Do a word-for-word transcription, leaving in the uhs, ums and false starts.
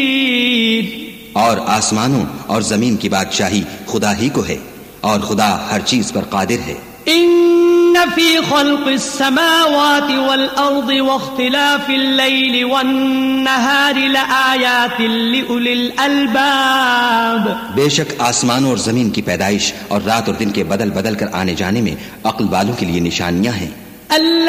और आसमानों और जमीन की बादशाही खुदा ही को है और खुदा हर चीज पर कादिर है। इन्न फी खल्क़िस समावाति वल अर्दि वख्तिलाफिल लैलि वन नहारि लआयातिन लिउलिल अलबाब। बेशक आसमानों और जमीन की पैदाइश और रात और दिन के बदल बदल कर आने जाने में अक्ल वालों के लिए निशानियां हैं।